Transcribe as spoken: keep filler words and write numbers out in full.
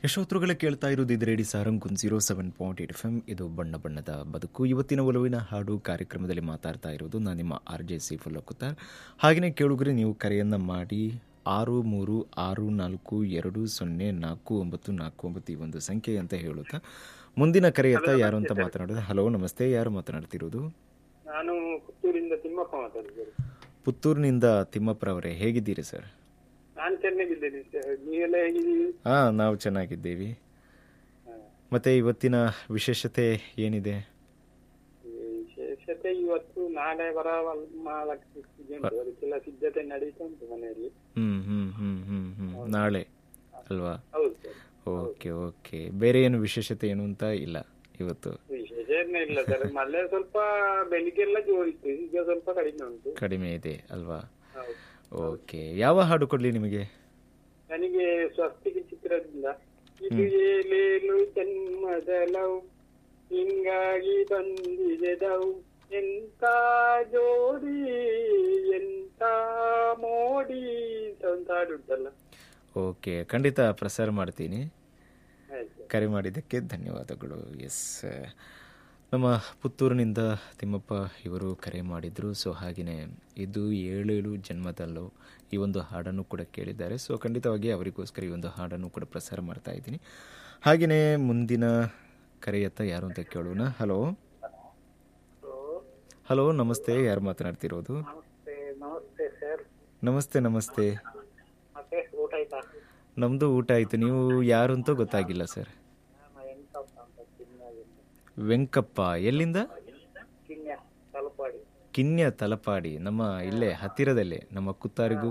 ಯಶೋತ್ರುಗಳೇ ಕೇಳ್ತಾ ಇರೋದು ಇದು ರೇಡಿ Sarang zero seven point eight F M. ಇದು ಬಣ್ಣ ಬಣ್ಣದ ಬದುಕು. ಇವತ್ತಿನ ಒಲವಿನ ಹಾಡು ಕಾರ್ಯಕ್ರಮದಲ್ಲಿ ಮಾತಾಡ್ತಾ ಇರೋದು ನಾನು ನಿಮ್ಮ ಆರ್ ಜೆ ಸಿ ಫುಲ್ಲಕುತ್ತಾರ್. ಹಾಗೆಯೇ ಕೇಳುಗರೆ, ನೀವು ಕರೆಯನ್ನು ಮಾಡಿ ಆರು ಮೂರು ಆರು ನಾಲ್ಕು ಎರಡು ಸೊನ್ನೆ ನಾಲ್ಕು ಒಂಬತ್ತು ನಾಲ್ಕು ಒಂಬತ್ತು ಈ ಒಂದು ಸಂಖ್ಯೆ ಅಂತ ಹೇಳುತ್ತಾ ಮುಂದಿನ ಕರೆಯತ್ತ ಯಾರು ಅಂತ ಮಾತನಾಡೋದು. ಹಲೋ, ನಮಸ್ತೆ. ಯಾರು ಮಾತನಾಡ್ತಿರೋದು? ನಾನು ಪುತ್ತೂರಿಂದ ತಿಮ್ಮಪ್ಪ ಮಾತಾಡಿದ್ದೇನೆ. ಪುತ್ತೂರಿನಿಂದ ತಿಮ್ಮಪ್ಪರವರೇ, ಹೇಗಿದ್ದೀರಿ ಸರ್? ನಾನು ಚೆನ್ನಾಗಿದ್ದೇನೆ ಸರ್, ನೀವೆಲ್ಲ ಹೇಗಿದ್ದೀವಿ? ಹಾ, ನಾವು ಚೆನ್ನಾಗಿದ್ದೀವಿ. ಮತ್ತೆ ಇವತ್ತಿನ ವಿಶೇಷತೆ ಏನಿದೆ? ವಿಶೇಷತೆ ಇವತ್ತು ನಾಳೆ ಬರ ಮಹಾಲಕ್ಷ್ಮಿ ಪೂಜೆ ಉಂಟು, ಅದಕ್ಕೆಲ್ಲ ಸಿದ್ಧತೆ ನಡೀತಾ ಉಂಟು ಮನೆಯಲ್ಲಿ. ಹ್ಮ್ ಹ್ಮ್ ಹ್ಮ್ ಹ್ಮ್ ಹ್ಮ್ ನಾಳೆ ಅಲ್ವಾ? ಹೌದು ಸರ್. Okay okay. ಬೇರೆ ಏನು ವಿಶೇಷತೆ ಏನು ಅಂತ ಇಲ್ಲ ಇವತ್ತು? ವಿಶೇಷ ಏನೇ ಇಲ್ಲ ಸರ್, ಮಳೆ ಸ್ವಲ್ಪ ಬೆಳಿಗ್ಗೆಲ್ಲ ಜೋರಿತ್ತು, ಈಗ ಸ್ವಲ್ಪ ಕಡಿಮೆ ಉಂಟು. ಕಡಿಮೆ ಇದೆ ಅಲ್ವಾ? ಹೌದು. ಓಕೆ. ಯಾವ ಹಾಡು ಕೊಡ್ಲಿ ನಿಮಗೆ? ನನಗೆ ಸ್ವಸ್ತಿಕ ಚಿತ್ರದಿಂದ ಇದು ಏಲೇಲು ಜನ್ಮದಲವು ಹಿಂಗಾಗಿ ಬಂದಿದೆ ದವು ಎಂತ ಜೋಡಿ ಎಂತ ಮೋಡಿ ಅಂತ ಹಾಡು ಉಂಟಲ್ಲ. ಓಕೆ, ಖಂಡಿತ ಪ್ರಸಾರ ಮಾಡ್ತೀನಿ. ಆಯ್ತು. ಕರೆ ಮಾಡಿದ್ದಕ್ಕೆ ಧನ್ಯವಾದಗಳು. ಎಸ್, ನಮ್ಮ ಪುತ್ತೂರಿನಿಂದ ತಿಮ್ಮಪ್ಪ ಇವರು ಕರೆ ಮಾಡಿದರು. ಸೊ ಹಾಗೆಯೇ ಇದು ಏಳೇಳು ಜನ್ಮದಲ್ಲೂ ಈ ಒಂದು ಹಾಡನ್ನು ಕೂಡ ಕೇಳಿದ್ದಾರೆ. ಸೊ ಖಂಡಿತವಾಗಿ ಅವರಿಗೋಸ್ಕರ ಈ ಒಂದು ಹಾಡನ್ನು ಕೂಡ ಪ್ರಸಾರ ಮಾಡ್ತಾ ಇದ್ದೀನಿ. ಹಾಗೆಯೇ ಮುಂದಿನ ಕರೆಯತ್ತ ಯಾರು ಅಂತ ಕೇಳೋಣ. ಹಲೋ ಹಲೋ, ನಮಸ್ತೆ. ಯಾರು ಮಾತನಾಡ್ತಿರೋದು? ನಮಸ್ತೆ. ನಮಸ್ತೆ ಸರ್. ನಮಸ್ತೆ ನಮಸ್ತೆ. ಮತ್ತೆ ಊಟ ಆಯ್ತಾ? ನಮ್ಮದು ಊಟ ಆಯಿತು. ನೀವು ಯಾರು ಅಂತ ಗೊತ್ತಾಗಿಲ್ಲ ಸರ್. ವೆಂಕಪ್ಪ. ಎಲ್ಲಿಂದ? ಕಿನ್ಯ ತಲಪಾಡಿ. ಕಿನ್ಯ ತಲಪಾಡಿ. ನಮ್ಮ ಇಲ್ಲೇ ಹತ್ತಿರದಲ್ಲೇ, ನಮ್ಮ ಕುತ್ತಾರಿಗೂ